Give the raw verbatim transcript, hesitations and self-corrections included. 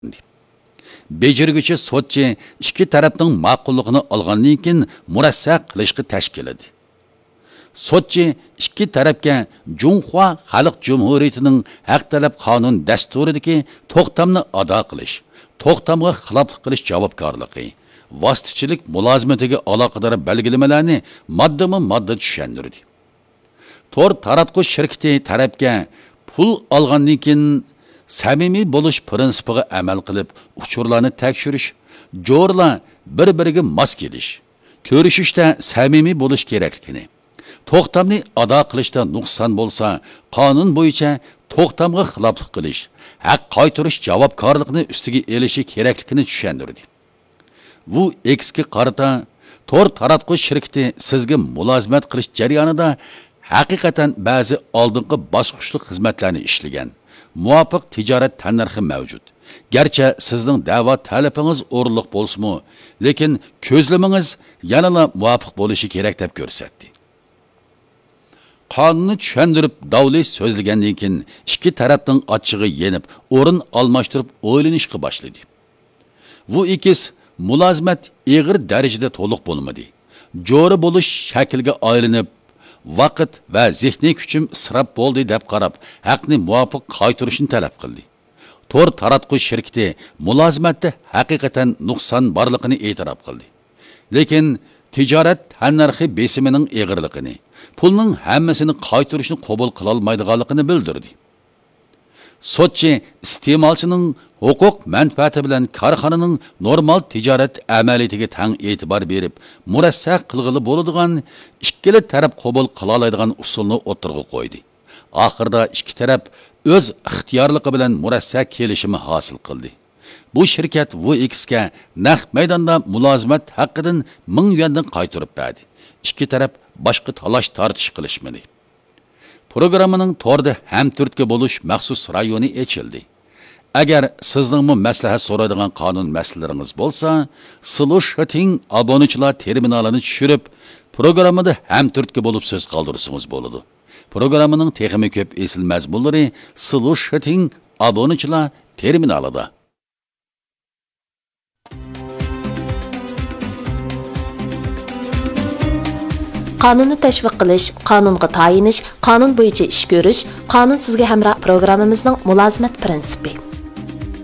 Bejirgüçi sotçi ikki tarafning ma'qulligini olgandan keyin murassa qilishga tashkiladi. Sotçi ikki tarafga Junhua Xalq Jumhuriyatining haq talab qonun dasturidagi to'xtamni ado qilish, to'xtamga xiloflik qilish javobgarligi, vositachilik mulozimatiga aloqador belgilamalарni moddama-modda tushuntirdi. Tor taratqush shirkati tarafga pul olgandan keyin samimiy bo'lish prinsipiga amal qilib, uchurlarni tekshirish, jo'rlar bir-biriga mos kelish, ko'rishishda samimiy bo'lish kerakligini, to'xtamni ado qilishda nuqson bo'lsa, qonun bo'yicha to'xtamga xiloflik qilish, haq qaytarish javobgarlikni ustiga elishi kerakligini tushuntirdi. Bu eksga qarata tor taratqush shirkati sizga mulozimat qilish jarayonida haqiqatan ba'zi oldingi boshqushlik xizmatlarni ishlagan. Muvafiq tijorat tannarxi mavjud. Gerçi sizning da'vo talabingiz o'rinliq bo'lsa-mu, lekin ko'zlamingiz yanada muvafiq bo'lishi kerak deb ko'rsatdi. Qonunni tushuntirib, davlat so'zlagandan keyin ikki tarafning ochig'i yenib, o'rin almashtirib o'ylanishga boshladi. Bu ikis mulozimat ig'ir darajada to'liq bo'lmadi. Jo'ri bo'lish shakliga aylanib, vaqt va zehniy kuchim isrof bo'ldi deb qarab, haqni muvofiq qaytarishni talab qildi. Tor taratqush shirkati mulozimatda haqiqatan nuqson borligini e'tirof qildi. Lekin tijorat tannarxi besimining ig'irligini, pulning hammasini qaytarishni qabul qila olmaydiganligini bildirdi. Sotchi iste'molchining huquq manfaati bilan korxonaning normal tijorat amaliyatiga tang e'tibor berib, murassa qilg'ili bo'ladigan ikkili taraf qabul qila oladigan usulni o'tirg'i qo'ydi. Oxirida ikki taraf o'z ixtiyorligi bilan murassa kelishimi hosil qildi. Bu shirkat V X ga naq maydonda mulozimat haqqidan ming yuandan qaytarib berdi. Ikki taraf boshqa talash tortish qilishmadi. Programmaning torda hamturtga bo'lish maxsus rayoni ochildi. Agar sizning mu maslahat so'raydigan qonun masalalaringiz bo'lsa, Solution obunachilar terminalini tushirib, programmada hamturtga bo'lib so'z qoldirsangiz bo'ladi. Programmaning texnik ko'p esil mazmunlari Solution obunachilar terminalida. Qonunni tashviq qilish, qonunga tayinish, qonun bo'yicha ish ko'rish, qonun sizga hamroh programmamizning mulozimat prinsipi.